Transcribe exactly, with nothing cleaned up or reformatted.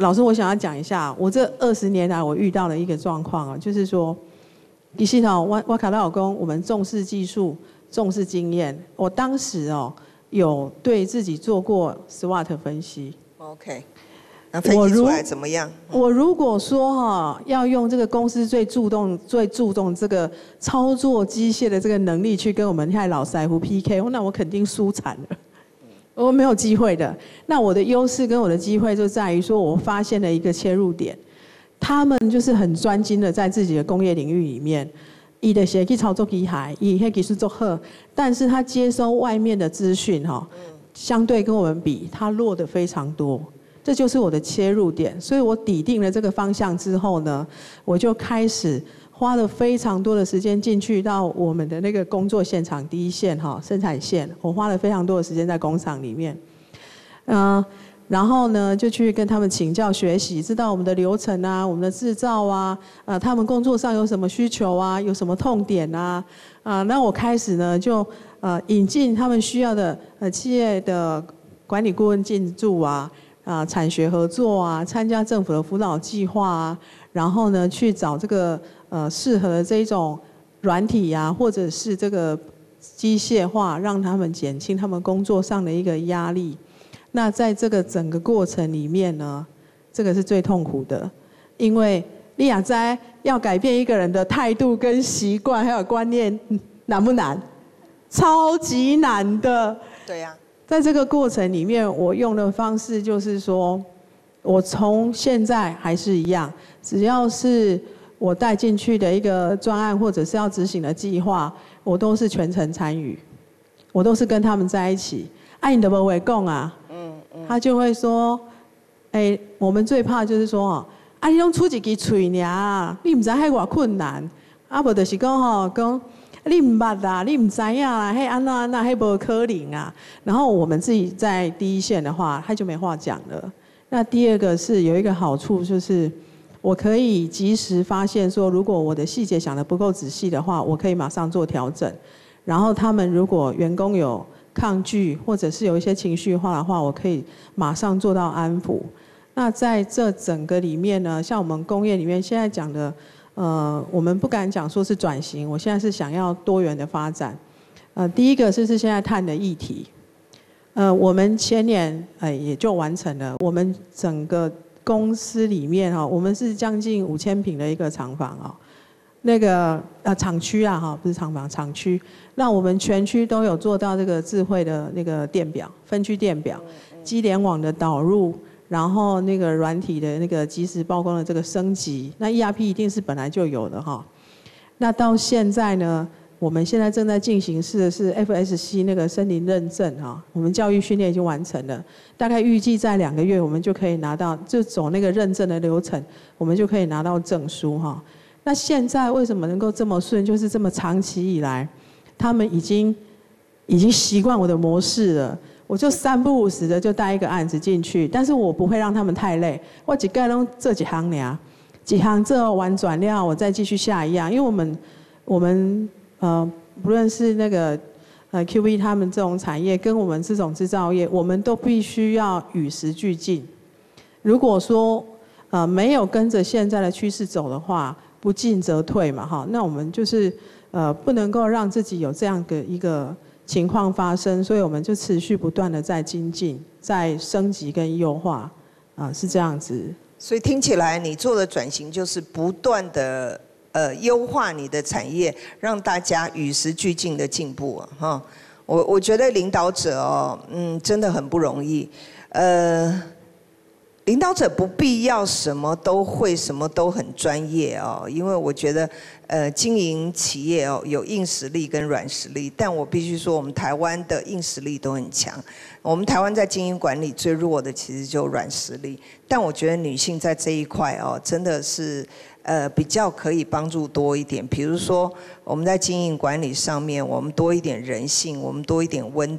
老师，我想要讲一下，我这二十年来我遇到了一个状况啊，就是说，其实哦，我我卡到老公，我们重视技术，重视经验。我当时哦，有对自己做过 SWOT 分析。 OK。那分析出来怎么样？ 我如果说哈，要用这个公司最注重、最注重这个操作机械的这个能力去跟我们现在老师傅 P K， 那我肯定输惨了，我没有机会的。那我的优势跟我的机会就在于说，我发现了一个切入点，他们就是很专精的在自己的工业领域里面，伊的协去操作机械，伊迄技术做好，但是他接收外面的资讯哈，相对跟我们比，他弱的非常多。这就是我的切入点，所以我拟定了这个方向之后呢，我就开始花了非常多的时间进去到我们的那个工作现场第一线哈生产线，我花了非常多的时间在工厂里面，嗯、呃，然后呢就去跟他们请教学习，知道我们的流程啊，我们的制造啊，呃，他们工作上有什么需求啊，有什么痛点啊，啊、呃，那我开始呢就呃引进他们需要的呃企业的管理顾问进驻啊。啊，产学合作啊，参加政府的辅导计划啊，然后呢，去找这个呃适合的这一种软体呀、啊，或者是这个机械化，让他们减轻他们工作上的一个压力。那在这个整个过程里面呢，这个是最痛苦的，因为利亚斋要改变一个人的态度跟习惯还有观念，难不难？超级难的。 对呀、啊。 在这个过程里面，我用的方式就是说，我从现在还是一样，只要是我带进去的一个专案或者是要执行的计划，我都是全程参与，我都是跟他们在一起。哎，你的不会讲啊，嗯嗯，他就会说，哎，我们最怕就是说哦，啊，你拢出一支嘴尔，你唔知迄偌困难，啊，无就是讲吼讲。你唔捌啦，你唔知影啦，嘿安那安那嘿无可能啊。然后我们自己在第一线的话，他就没话讲了。那第二个是有一个好处，就是我可以及时发现说，如果我的细节想得不够仔细的话，我可以马上做调整。然后他们如果员工有抗拒或者是有一些情绪化的话，我可以马上做到安抚。那在这整个里面呢，像我们工业里面现在讲的。呃，我们不敢讲说是转型，我现在是想要多元的发展。呃，第一个就是现在谈的议题，呃，我们前年呃也就完成了，我们整个公司里面哈、哦，我们是将近五千坪的一个厂房啊、哦，那个呃厂区啊哈，不是厂房，厂区，那我们全区都有做到这个智慧的那个电表、分区电表、机联网的导入。然后那个软体的那个即时曝光的这个升级，那 E R P 一定是本来就有的哈。那到现在呢，我们现在正在进行式的是 F S C 那个森林认证哈，我们教育训练已经完成了，大概预计在两个月我们就可以拿到，就走那个认证的流程，我们就可以拿到证书哈。那现在为什么能够这么顺，就是这么长期以来，他们已经已经习惯我的模式了。我就三不五时的就带一个案子进去，但是我不会让他们太累。我几个人这几行俩，几行这完转料，我再继续下一样。因为我们我们呃，不论是那个呃 Q B 他们这种产业，跟我们这种制造业，我们都必须要与时俱进。如果说呃没有跟着现在的趋势走的话，不进则退嘛，哈，那我们就是呃不能够让自己有这样的一个。情况发生，所以我们就持续不断的在精进、在升级跟优化，啊，是这样子。 所以听起来你做的转型就是不断的呃优化你的产业，让大家与时俱进的进步啊哈。我我觉得领导者哦，嗯，真的很不容易。呃，领导者不必要什么都会，什么都很专业哦，因为我觉得。呃，经营企业哦，有硬实力跟软实力，但我必须说，我们台湾的硬实力都很强。我们台湾在经营管理最弱的其实就软实力，但我觉得女性在这一块哦，真的是呃比较可以帮助多一点。比如说，我们在经营管理上面，我们多一点人性，我们多一点温。